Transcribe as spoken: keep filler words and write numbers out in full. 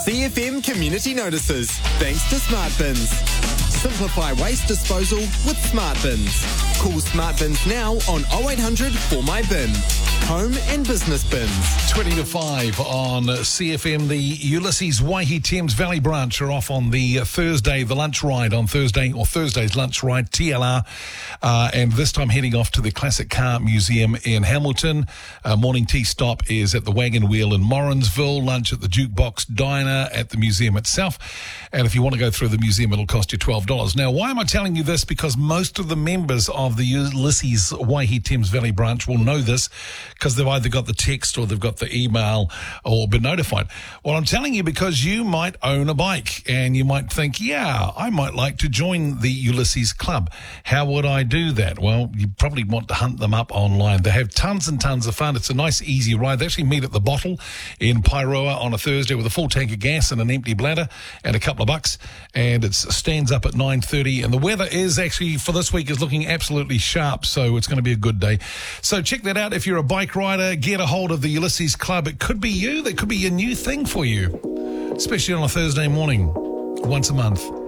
C F M Community Notices, thanks to Smart Bins. Simplify waste disposal with Smart Bins. Call Smart Bins now on oh eight hundred four my bin. Home and business bins. twenty to five on C F M. The Ulysses Waihi Thames Valley branch are off on the Thursday, the lunch ride on Thursday, or Thursday's lunch ride, T L R, uh, and this time heading off to the Classic Car Museum in Hamilton. Uh, morning tea stop is at the Wagon Wheel in Morrinsville, lunch at the Jukebox Diner at the museum itself, and if you want to go through the museum, it'll cost you twelve dollars. Now, why am I telling you this? Because most of the members of the Ulysses Waihi Thames Valley branch will know this, because they've either got the text or they've got the email or been notified. Well, I'm telling you because you might own a bike and you might think, yeah, I might like to join the Ulysses Club. How would I do that? Well, you probably want to hunt them up online. They have tons and tons of fun. It's a nice, easy ride. They actually meet at the Bottle in Pairoa on a Thursday with a full tank of gas and an empty bladder and a couple of bucks. And it stands up at nine thirty. And the weather is actually, for this week, is looking absolutely sharp. So it's going to be a good day. So check that out. If you're a bike rider, get a hold of the Ulysses Club. It could be you. That could be a new thing for you, especially on a Thursday morning, once a month.